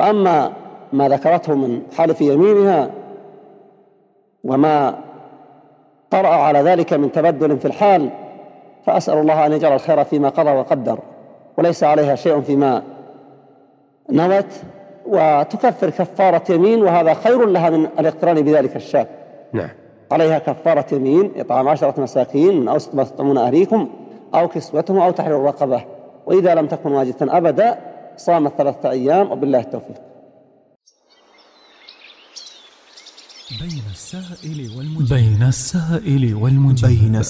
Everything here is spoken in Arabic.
وأما ما ذكرته من حلف يمينها وما طرأ على ذلك من تبدل في الحال، فأسأل الله أن يجعل الخير فيما قضى وقدر، وليس عليها شيء فيما نوت، وتكفر كفارة يمين، وهذا خير لها من الاقتران بذلك الشاك. نعم. عليها كفارة يمين إطعام 10 مساكين من أوسط ما تطعمون أهليكم أو كسوتهم أو تحرير رقبة، وإذا لم تكن واجبة أبدا صامت 3 أيام، وبالله التوفيق. بين السائل والمجيب.